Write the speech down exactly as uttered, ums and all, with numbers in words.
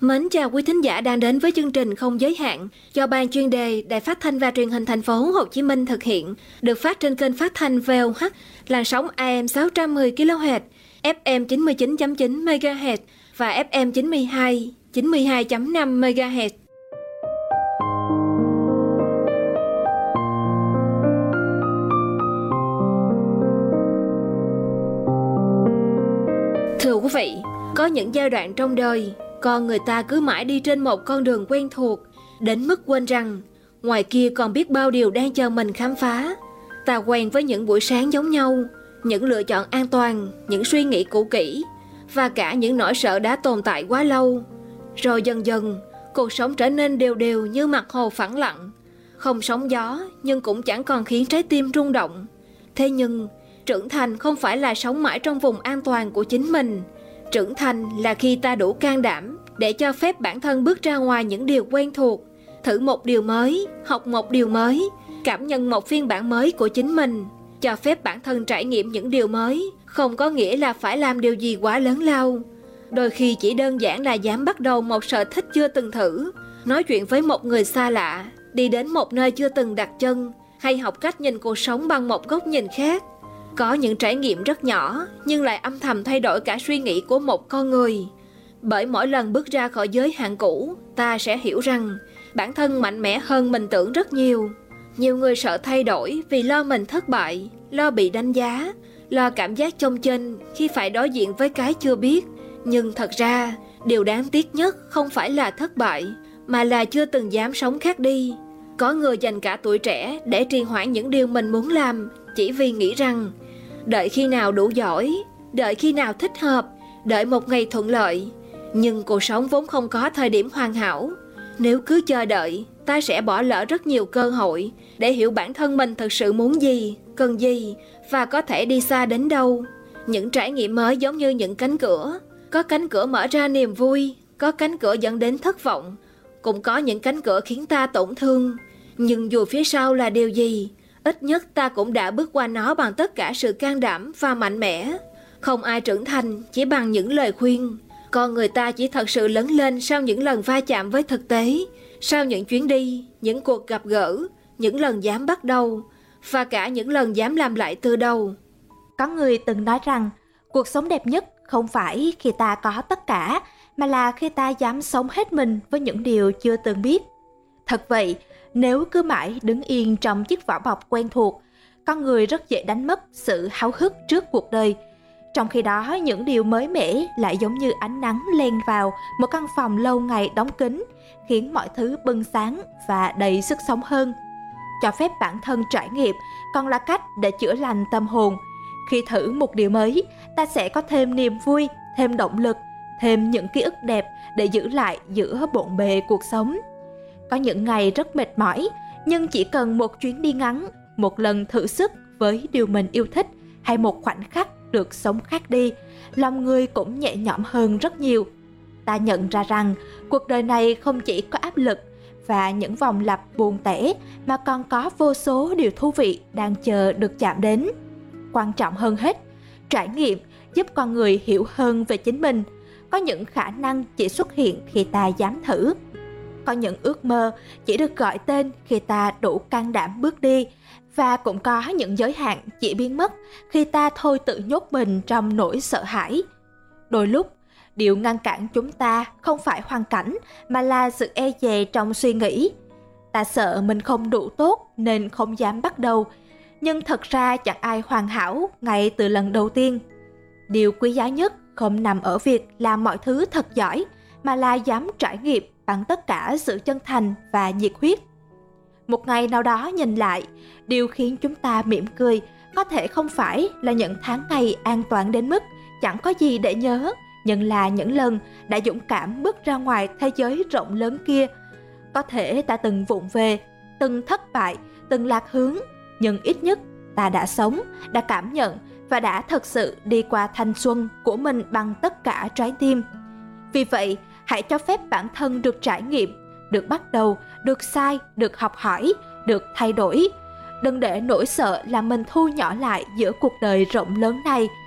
Mến chào quý thính giả đang đến với chương trình Không Giới Hạn do Ban chuyên đề Đài Phát thanh và Truyền hình Thành phố Hồ Chí Minh thực hiện, được phát trên kênh phát thanh vê o hát, làn sóng a em sáu trăm mười ki lô héc, ép em chín mươi chín phẩy chín mê ga héc và ép em chín mươi hai, chín mươi hai phẩy năm mê ga héc. Thưa quý vị, có những giai đoạn trong đời, con người ta cứ mãi đi trên một con đường quen thuộc, đến mức quên rằng ngoài kia còn biết bao điều đang chờ mình khám phá. Ta quen với những buổi sáng giống nhau, những lựa chọn an toàn, những suy nghĩ cũ kỹ và cả những nỗi sợ đã tồn tại quá lâu. Rồi dần dần, cuộc sống trở nên đều đều như mặt hồ phẳng lặng, không sóng gió nhưng cũng chẳng còn khiến trái tim rung động. Thế nhưng, trưởng thành không phải là sống mãi trong vùng an toàn của chính mình. Trưởng thành là khi ta đủ can đảm để cho phép bản thân bước ra ngoài những điều quen thuộc, thử một điều mới, học một điều mới, cảm nhận một phiên bản mới của chính mình. Cho phép bản thân trải nghiệm những điều mới không có nghĩa là phải làm điều gì quá lớn lao. Đôi khi chỉ đơn giản là dám bắt đầu một sở thích chưa từng thử, nói chuyện với một người xa lạ, đi đến một nơi chưa từng đặt chân, hay học cách nhìn cuộc sống bằng một góc nhìn khác. Có những trải nghiệm rất nhỏ nhưng lại âm thầm thay đổi cả suy nghĩ của một con người. Bởi mỗi lần bước ra khỏi giới hạn cũ, ta sẽ hiểu rằng bản thân mạnh mẽ hơn mình tưởng rất nhiều. Nhiều người sợ thay đổi vì lo mình thất bại, lo bị đánh giá, lo cảm giác chông chênh khi phải đối diện với cái chưa biết. Nhưng thật ra, điều đáng tiếc nhất không phải là thất bại, mà là chưa từng dám sống khác đi. Có người dành cả tuổi trẻ để trì hoãn những điều mình muốn làm, chỉ vì nghĩ rằng đợi khi nào đủ giỏi, đợi khi nào thích hợp, đợi một ngày thuận lợi. Nhưng cuộc sống vốn không có thời điểm hoàn hảo. Nếu cứ chờ đợi, ta sẽ bỏ lỡ rất nhiều cơ hội để hiểu bản thân mình thực sự muốn gì, cần gì và có thể đi xa đến đâu. Những trải nghiệm mới giống như những cánh cửa. Có cánh cửa mở ra niềm vui, có cánh cửa dẫn đến thất vọng, cũng có những cánh cửa khiến ta tổn thương. Nhưng dù phía sau là điều gì, ít nhất ta cũng đã bước qua nó bằng tất cả sự can đảm và mạnh mẽ. Không ai trưởng thành chỉ bằng những lời khuyên. Con người ta chỉ thật sự lớn lên sau những lần va chạm với thực tế, sau những chuyến đi, những cuộc gặp gỡ, những lần dám bắt đầu và cả những lần dám làm lại từ đầu. Có người từng nói rằng cuộc sống đẹp nhất không phải khi ta có tất cả, mà là khi ta dám sống hết mình với những điều chưa từng biết. Thật vậy, nếu cứ mãi đứng yên trong chiếc vỏ bọc quen thuộc, con người rất dễ đánh mất sự háo hức trước cuộc đời. Trong khi đó, những điều mới mẻ lại giống như ánh nắng len vào một căn phòng lâu ngày đóng kín, khiến mọi thứ bừng sáng và đầy sức sống hơn. Cho phép bản thân trải nghiệm còn là cách để chữa lành tâm hồn. Khi thử một điều mới, ta sẽ có thêm niềm vui, thêm động lực, thêm những ký ức đẹp để giữ lại giữa bộn bề cuộc sống. Có những ngày rất mệt mỏi, nhưng chỉ cần một chuyến đi ngắn, một lần thử sức với điều mình yêu thích hay một khoảnh khắc được sống khác đi, lòng người cũng nhẹ nhõm hơn rất nhiều. Ta nhận ra rằng cuộc đời này không chỉ có áp lực và những vòng lặp buồn tẻ, mà còn có vô số điều thú vị đang chờ được chạm đến. Quan trọng hơn hết, trải nghiệm giúp con người hiểu hơn về chính mình. Có những khả năng chỉ xuất hiện khi ta dám thử. Có những ước mơ chỉ được gọi tên khi ta đủ can đảm bước đi. Và cũng có những giới hạn chỉ biến mất khi ta thôi tự nhốt mình trong nỗi sợ hãi. Đôi lúc, điều ngăn cản chúng ta không phải hoàn cảnh, mà là sự e dè trong suy nghĩ. Ta sợ mình không đủ tốt nên không dám bắt đầu. Nhưng thật ra chẳng ai hoàn hảo ngay từ lần đầu tiên. Điều quý giá nhất không nằm ở việc làm mọi thứ thật giỏi, mà là dám trải nghiệm bằng tất cả sự chân thành và nhiệt huyết. Một ngày nào đó nhìn lại, điều khiến chúng ta mỉm cười có thể không phải là những tháng ngày an toàn đến mức chẳng có gì để nhớ, nhưng là những lần đã dũng cảm bước ra ngoài thế giới rộng lớn kia. Có thể ta từng vụng về, từng thất bại, từng lạc hướng, nhưng ít nhất ta đã sống, đã cảm nhận và đã thật sự đi qua thanh xuân của mình bằng tất cả trái tim. Vì vậy, hãy cho phép bản thân được trải nghiệm, được bắt đầu, được sai, được học hỏi, được thay đổi. Đừng để nỗi sợ làm mình thu nhỏ lại giữa cuộc đời rộng lớn này.